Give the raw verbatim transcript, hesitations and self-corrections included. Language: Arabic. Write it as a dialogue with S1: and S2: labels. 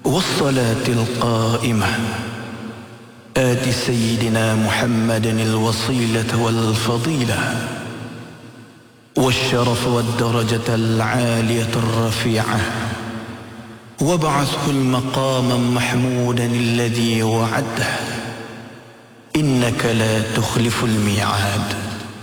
S1: والصلاة القائمة آت سيدنا محمدا الوصيلة والفضيلة والشرف والدرجة العالية الرفيعة وابعثه المقاما محمودا الذي وعده إنك لا تخلف الميعاد.